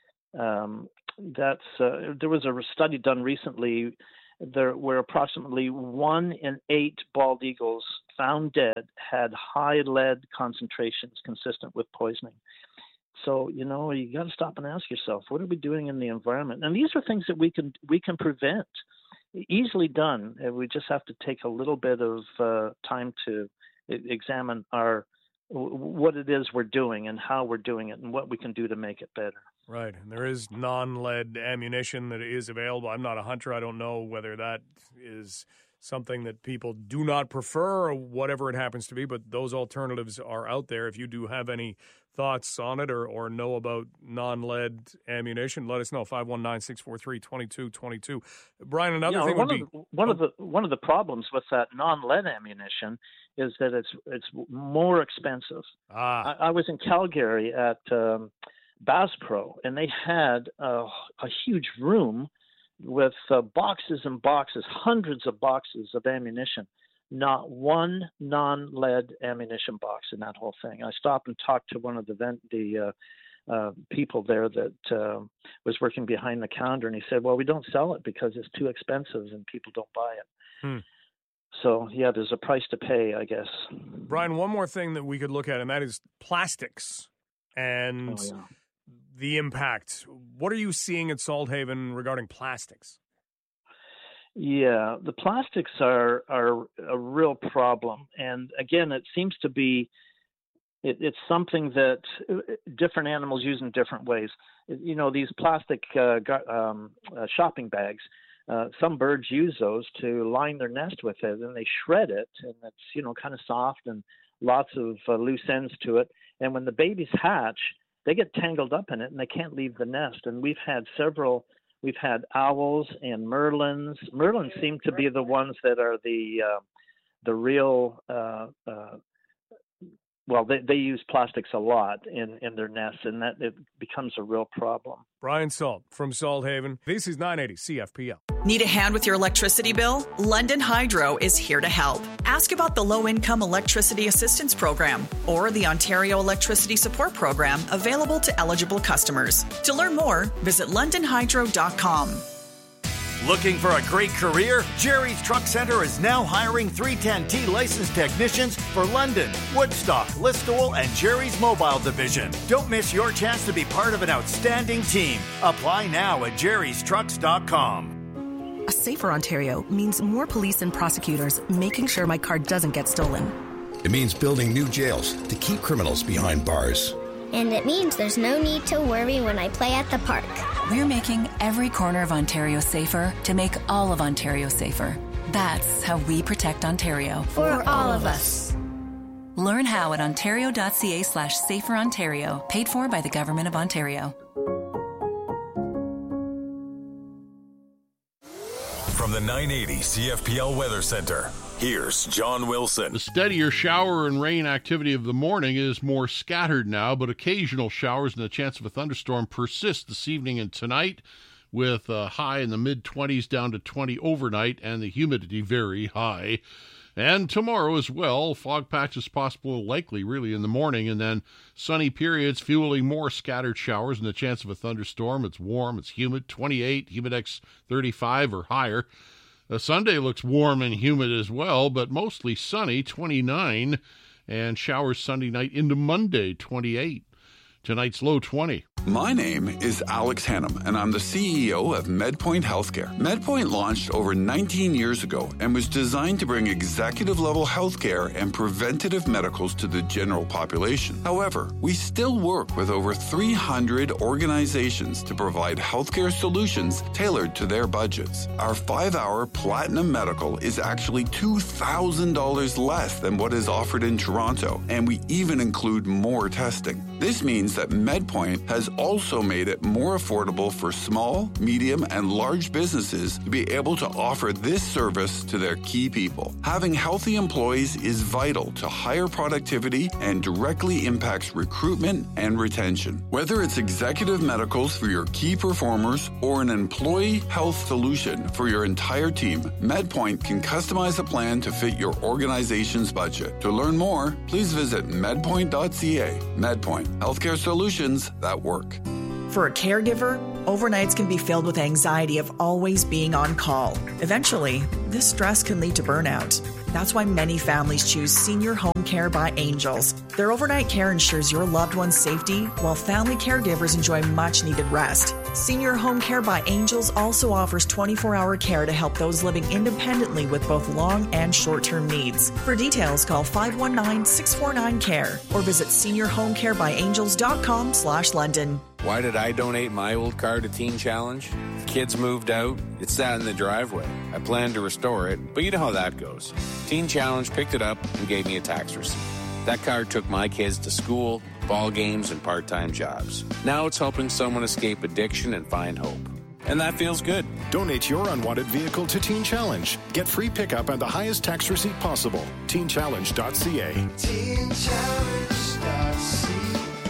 Um, that's uh, there was a study done recently there where approximately one in eight bald eagles found dead had high lead concentrations consistent with poisoning. So, you know, you got to stop and ask yourself, what are we doing in the environment? And these are things that we can we can prevent. Easily done. We just have to take a little bit of uh, time to examine our what it is we're doing and how we're doing it and what we can do to make it better.
Right. And there is non-lead ammunition that is available. I'm not a hunter. I don't know whether that is something that people do not prefer or whatever it happens to be, but those alternatives are out there. If you do have any thoughts on it or, or know about non-lead ammunition, let us know. five one nine, six four three, two two two two. Brian, another
you know,
thing
one
would
of
be...
The, one, of the, one of the problems with that non-lead ammunition is that it's it's more expensive.
Ah.
I, I was in Calgary at um, Bass Pro, and they had a, a huge room with uh, boxes and boxes, hundreds of boxes of ammunition. Not one non-lead ammunition box in that whole thing. I stopped and talked to one of the vent, the uh, uh, people there that uh, was working behind the counter, and he said, well, we don't sell it because it's too expensive and people don't buy it.
Hmm.
So, yeah, there's a price to pay, I guess.
Brian, one more thing that we could look at, and that is plastics and
oh, yeah.
the impact. What are you seeing at Salthaven regarding plastics?
Yeah, the plastics are are a real problem, and again, it seems to be it, it's something that different animals use in different ways. You know, these plastic uh, um, uh, shopping bags. Uh, some birds use those to line their nest with it, and they shred it, and it's you know kind of soft and lots of uh, loose ends to it. And when the babies hatch, they get tangled up in it, and they can't leave the nest. And we've had several. We've had owls and merlins. Merlins seem to be the ones that are the uh, the real. Uh, uh, well, they, they use plastics a lot in, in their nests, and that it becomes a real problem.
Brian Salt from Salthaven. This is nine eighty C F P L.
Need a hand with your electricity bill? London Hydro is here to help. Ask about the Low-Income Electricity Assistance Program or the Ontario Electricity Support Program available to eligible customers. To learn more, visit london hydro dot com.
Looking for a great career? Jerry's Truck Center is now hiring three ten T licensed technicians for London, Woodstock, Listowel, and Jerry's Mobile Division. Don't miss your chance to be part of an outstanding team. Apply now at jerrys trucks dot com.
A safer Ontario means more police and prosecutors making sure my car doesn't get stolen.
It means building new jails to keep criminals behind bars.
And it means there's no need to worry when I play at the park.
We're making every corner of Ontario safer to make all of Ontario safer. That's how we protect Ontario.
For, For all of us.
Learn how at ontario.ca slash safer Ontario. Paid for by the Government of Ontario.
From the nine eighty C F P L Weather Center, here's John Wilson.
The steadier shower and rain activity of the morning is more scattered now, but occasional showers and the chance of a thunderstorm persist this evening and tonight, with a high in the mid-twenties down to twenty overnight and the humidity very high. And tomorrow as well, fog patches possible likely really in the morning, and then sunny periods fueling more scattered showers and the chance of a thunderstorm. It's warm, it's humid, twenty-eight, humidex thirty-five or higher. Uh, Sunday looks warm and humid as well, but mostly sunny, twenty-nine, and showers Sunday night into Monday, twenty-eight. Tonight's low twenty.
My name is Alex Hannum, and I'm the C E O of MedPoint Healthcare. MedPoint launched over nineteen years ago and was designed to bring executive-level healthcare and preventative medicals to the general population. However, we still work with over three hundred organizations to provide healthcare solutions tailored to their budgets. Our five-hour Platinum Medical is actually two thousand dollars less than what is offered in Toronto, and we even include more testing. This means that MedPoint has also made it more affordable for small, medium, and large businesses to be able to offer this service to their key people. Having healthy employees is vital to higher productivity and directly impacts recruitment and retention. Whether it's executive medicals for your key performers or an employee health solution for your entire team, MedPoint can customize a plan to fit your organization's budget. To learn more, please visit medpoint dot c a. MedPoint, healthcare solutions that work.
For a caregiver, overnights can be filled with anxiety of always being on call. Eventually, this stress can lead to burnout. That's why many families choose Senior Home Care by Angels. Their overnight care ensures your loved one's safety, while family caregivers enjoy much-needed rest. Senior Home Care by Angels also offers twenty-four hour care to help those living independently with both long and short-term needs. For details, call five one nine, six four nine, C A R E or visit senior home care by angels dot com slash London.
Why did I donate my old car to Teen Challenge? The kids moved out. It sat in the driveway. I planned to restore it, but you know how that goes. Teen Challenge picked it up and gave me a tax receipt. That car took my kids to school, ball games, and part-time jobs. Now it's helping someone escape addiction and find hope. And that feels good.
Donate your unwanted vehicle to Teen Challenge. Get free pickup and the highest tax receipt possible. teen challenge dot c a. teen challenge dot c a.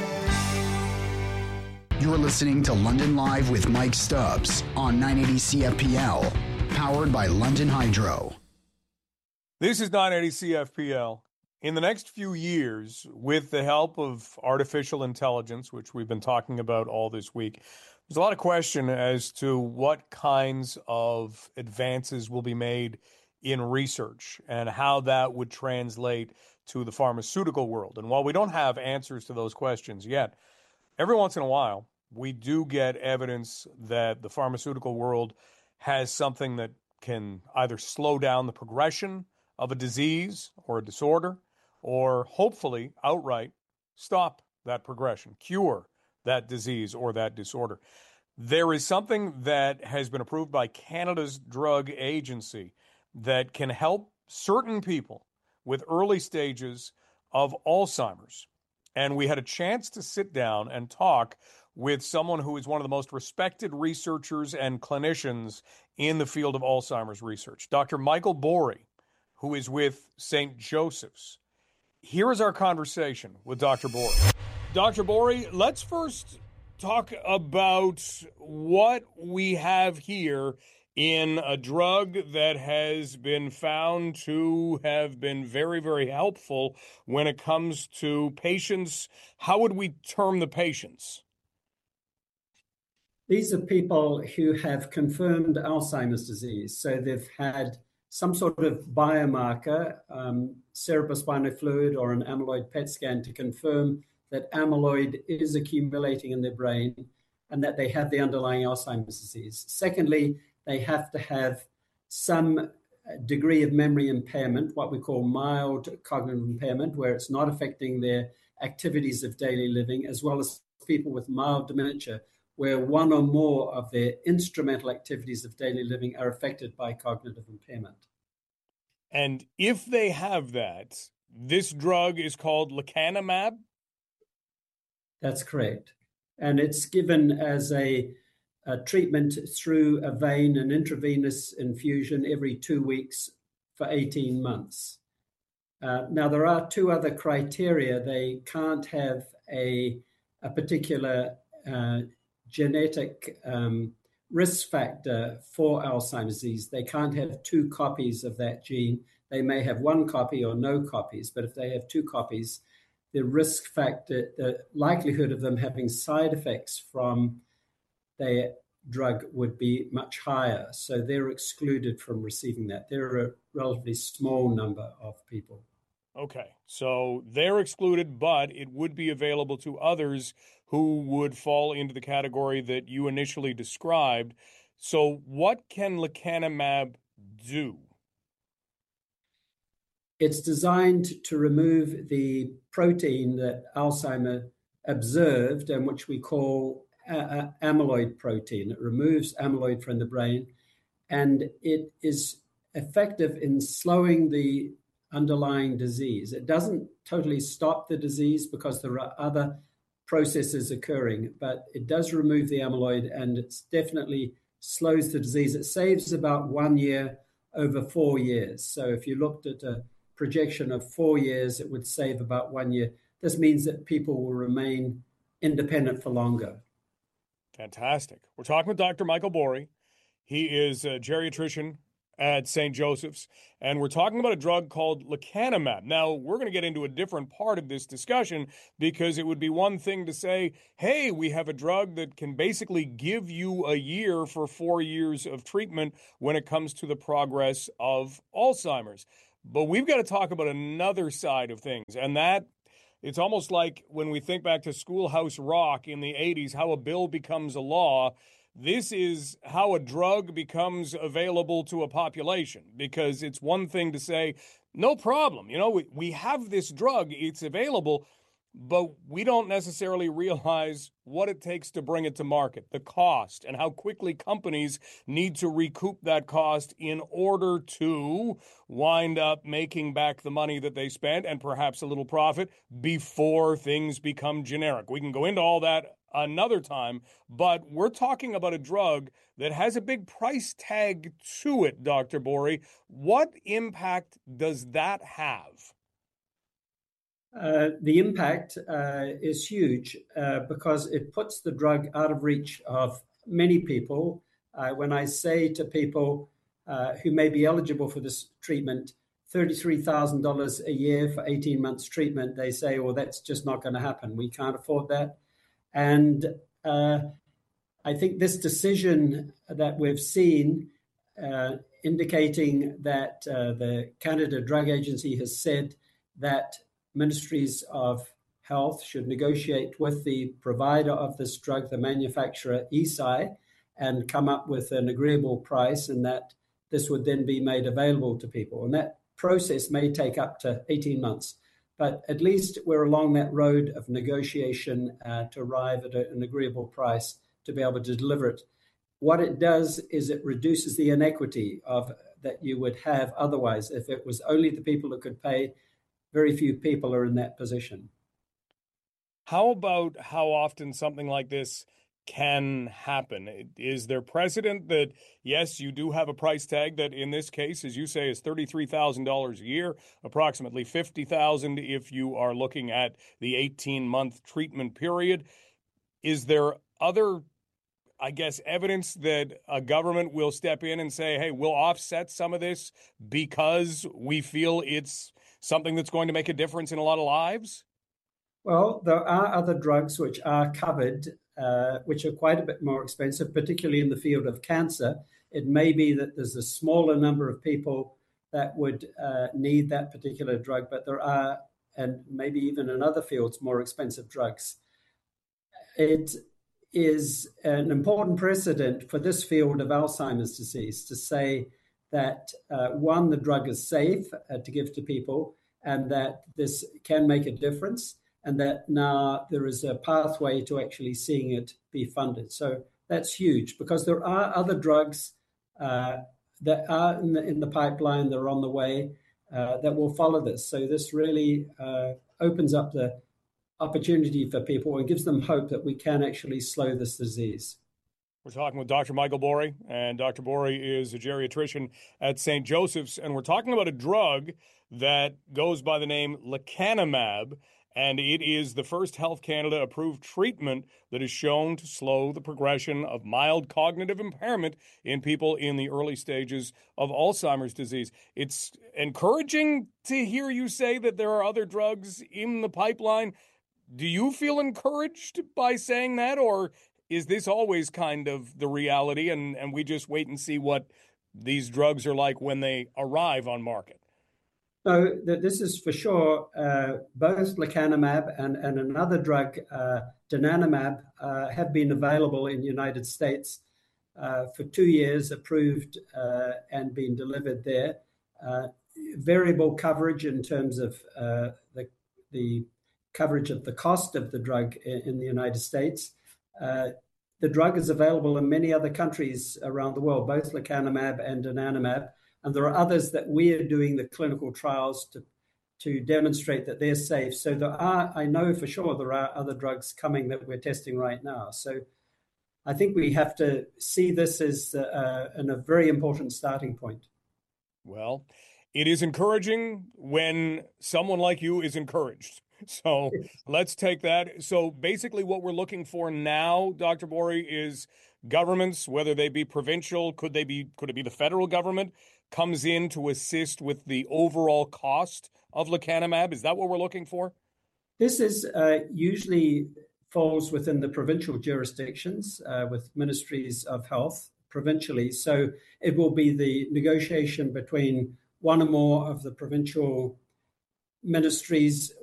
You're listening to London Live with Mike Stubbs on nine eighty C F P L, powered by London Hydro.
This is nine eighty C F P L. In the next few years, with the help of artificial intelligence, which we've been talking about all this week, there's a lot of question as to what kinds of advances will be made in research and how that would translate to the pharmaceutical world. And while we don't have answers to those questions yet, every once in a while, we do get evidence that the pharmaceutical world has something that can either slow down the progression of a disease or a disorder, or hopefully outright stop that progression, cure that disease or that disorder. There is something that has been approved by Canada's drug agency that can help certain people with early stages of Alzheimer's. And we had a chance to sit down and talk with someone who is one of the most respected researchers and clinicians in the field of Alzheimer's research, Doctor Michael Borey, who is with Saint Joseph's. Here is our conversation with Doctor Borey. Doctor Borey, let's first talk about what we have here in a drug that has been found to have been very, very helpful when it comes to patients. How would we term the patients?
These are people who have confirmed Alzheimer's disease. So they've had some sort of biomarker, um, cerebrospinal fluid or an amyloid P E T scan to confirm that amyloid is accumulating in their brain and that they have the underlying Alzheimer's disease. Secondly, they have to have some degree of memory impairment, what we call mild cognitive impairment, where it's not affecting their activities of daily living, as well as people with mild dementia, where one or more of their instrumental activities of daily living are affected by cognitive impairment.
And if they have that, this drug is called lecanemab?
That's correct. And it's given as a, a treatment through a vein, an intravenous infusion every two weeks for eighteen months. Uh, now, there are two other criteria. They can't have a, a particular uh, genetic um, risk factor for Alzheimer's disease. They can't have two copies of that gene. They may have one copy or no copies, but if they have two copies, the risk factor, the likelihood of them having side effects from their drug would be much higher. So they're excluded from receiving that. They're a relatively small number of people.
Okay, so they're excluded, but it would be available to others who would fall into the category that you initially described. So what can lecanemab do?
It's designed to remove the protein that Alzheimer observed and which we call uh, amyloid protein. It removes amyloid from the brain, and it is effective in slowing the underlying disease. It doesn't totally stop the disease because there are other processes occurring, but it does remove the amyloid, and it definitely slows the disease. It saves about one year over four years. So if you looked at a projection of four years, it would save about one year. This means that people will remain independent for longer.
Fantastic. We're talking with Doctor Michael Borey. He is a geriatrician at Saint Joseph's, and we're talking about a drug called lecanemab. Now, we're going to get into a different part of this discussion because it would be one thing to say, hey, we have a drug that can basically give you a year for four years of treatment when it comes to the progress of Alzheimer's. But we've got to talk about another side of things, and that it's almost like when we think back to Schoolhouse Rock in the eighties, how a bill becomes a law. This is how a drug becomes available to a population, because it's one thing to say, no problem, you know, we, we have this drug, it's available, but we don't necessarily realize what it takes to bring it to market, the cost, and how quickly companies need to recoup that cost in order to wind up making back the money that they spent and perhaps a little profit before things become generic. We can go into all that another time, but we're talking about a drug that has a big price tag to it, Doctor Borey. What impact does that have?
Uh, the impact uh, is huge uh, because it puts the drug out of reach of many people. Uh, when I say to people uh, who may be eligible for this treatment, thirty-three thousand dollars a year for eighteen months treatment, they say, well, that's just not going to happen. We can't afford that. And uh, I think this decision that we've seen uh, indicating that uh, the Canada Drug Agency has said that ministries of health should negotiate with the provider of this drug, the manufacturer, Eisai, and come up with an agreeable price, and that this would then be made available to people. And that process may take up to eighteen months. But at least we're along that road of negotiation uh, to arrive at a, an agreeable price to be able to deliver it. What it does is it reduces the inequity of that you would have otherwise. If it was only the people that could pay, very few people are in that position.
How about how often something like this can happen? Is there precedent that, yes, you do have a price tag that in this case, as you say, is thirty-three thousand dollars a year, approximately fifty thousand dollars if you are looking at the eighteen-month treatment period? Is there other, I guess, evidence that a government will step in and say, hey, we'll offset some of this because we feel it's something that's going to make a difference in a lot of lives?
Well, there are other drugs which are covered, uh, which are quite a bit more expensive, particularly in the field of cancer. It may be that there's a smaller number of people that would uh, need that particular drug, but there are, and maybe even in other fields, more expensive drugs. It is an important precedent for this field of Alzheimer's disease to say that, uh, one, the drug is safe uh, to give to people, and that this can make a difference, and that now there is a pathway to actually seeing it be funded. So that's huge, because there are other drugs uh, that are in the, in the pipeline, that are on the way, uh, that will follow this. So this really uh, opens up the opportunity for people and gives them hope that we can actually slow this disease.
We're talking with Doctor Michael Borey, and Doctor Borey is a geriatrician at Saint Joseph's, and we're talking about a drug that goes by the name lecanemab, and it is the first Health Canada approved treatment that is shown to slow the progression of mild cognitive impairment in people in the early stages of Alzheimer's disease. It's encouraging to hear you say that there are other drugs in the pipeline. Do you feel encouraged by saying that, or is this always kind of the reality and, and we just wait and see what these drugs are like when they arrive on market?
No, th- this is for sure. Uh, both lecanemab and, and another drug, uh, donanemab, uh, have been available in the United States uh, for two years, approved uh, and been delivered there. Uh, variable coverage in terms of uh, the, the coverage of the cost of the drug in, in the United States. Uh, the drug is available in many other countries around the world, both lecanemab and donanemab. And there are others that we are doing the clinical trials to to demonstrate that they're safe. So there are, I know for sure there are other drugs coming that we're testing right now. So I think we have to see this as a, a, a very important starting point.
Well, it is encouraging when someone like you is encouraged. So let's take that. So basically what we're looking for now, Doctor Borey, is governments, whether they be provincial, could they be, could it be the federal government, comes in to assist with the overall cost of lecanemab? Is that what we're looking for?
This is uh, usually falls within the provincial jurisdictions uh, with ministries of health provincially. So it will be the negotiation between one or more of the provincial ministries